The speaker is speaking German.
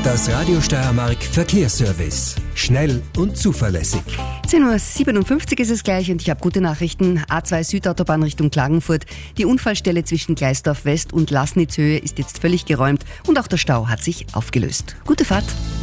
Das Radio Steiermark Verkehrsservice. Schnell und zuverlässig. 10.57 Uhr ist es gleich und ich habe gute Nachrichten. A2 Südautobahn Richtung Klagenfurt. Die Unfallstelle zwischen Gleisdorf West und Laßnitzhöhe ist jetzt völlig geräumt und auch der Stau hat sich aufgelöst. Gute Fahrt.